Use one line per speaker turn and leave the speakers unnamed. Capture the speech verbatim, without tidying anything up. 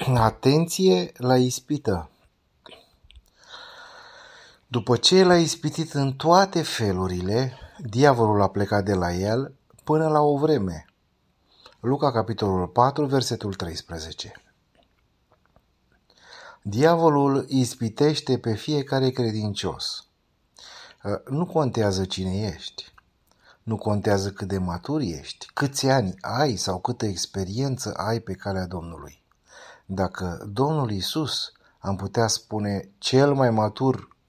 Atenție la ispită! După ce l-a ispitit în toate felurile, diavolul a plecat de la el până la o vreme. Luca, capitolul patru, versetul treisprezece. Diavolul ispitește pe fiecare credincios. Nu contează cine ești. Nu contează cât de matur ești, câți ani ai sau câtă experiență ai pe calea Domnului. Dacă Domnul Iisus, am putea spune, cel mai matur